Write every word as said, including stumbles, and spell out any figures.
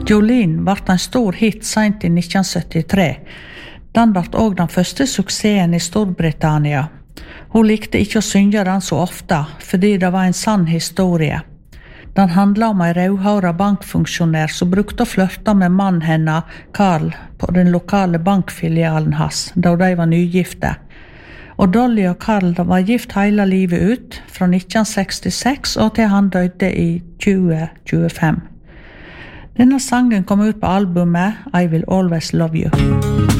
Jolene ble en stor hit sent i nitten syttitre. Den ble også den første suksessen i Storbritannia. Hun likte ikke å synge den så ofte, fordi det var en sann historie. Den handlet om en rødhåret bankfunksjonær som brukte å flørte med mannen henne, Carl, på den lokale bankfilialen hans, da de var nygifte. Og Dolly og Carl var gift hele livet ut, fra nitten sekstiseks og til han døde i tjue tjuefem. Denne sangen kom ut på albumet I Will Always Love You.